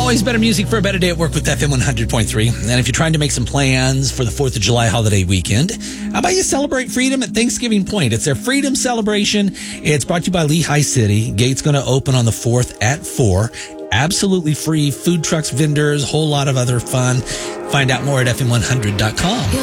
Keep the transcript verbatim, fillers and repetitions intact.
Always better music for a better day at work with F M one hundred point three. And if you're trying to make some plans for the fourth of July holiday weekend, how about you celebrate freedom at Thanksgiving Point? It's their freedom celebration. It's brought to you by Lehigh City. Gate's going to open on the fourth at four. Absolutely free. Food trucks, vendors, whole lot of other fun. Find out more at F M one hundred dot com.